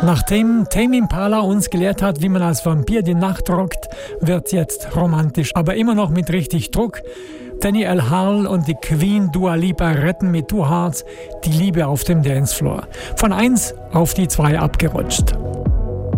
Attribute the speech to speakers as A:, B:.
A: Nachdem Tame Impala uns gelehrt hat, wie man als Vampir die Nacht rockt, wird jetzt romantisch, aber immer noch mit richtig Druck. Danny L. Harl und die Queen Dua Lipa retten mit Two Hearts die Liebe auf dem Dancefloor. Von 1 auf die 2 abgerutscht.